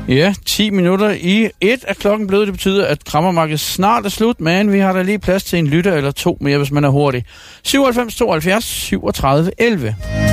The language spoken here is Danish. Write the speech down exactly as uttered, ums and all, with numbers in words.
Ja, ti minutter i et er klokken blevet. Det betyder, at Kræmmermarkedet snart er slut, men vi har da lige plads til en lytter eller to mere, hvis man er hurtig. syvoghalvfems tooghalvfjerds syvogtredive elleve.